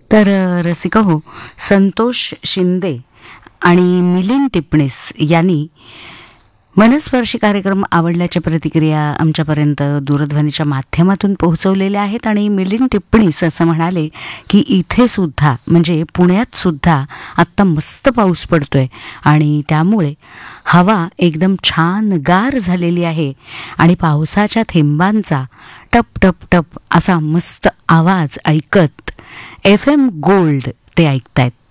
तर रसिका हो, संतोष शिंदे आणि मिलिंद टिपणीस यांनी मनस्पर्शी कार्यक्रम आवडल्याच्या प्रतिक्रिया आमच्यापर्यंत दूरध्वनीच्या माध्यमातून पोहोचवलेल्या आहेत. आणि मिलिंद टिप्पणीस असं म्हणाले की इथे सुद्धा म्हणजे पुण्यात सुद्धा आत्ता मस्त पाऊस पडतोय आणि त्यामुळे हवा एकदम छान गार झालेली आहे आणि पावसाच्या थेंबांचा टप टप टप असा मस्त आवाज ऐकत FM गोल्ड ते ऐकतायत.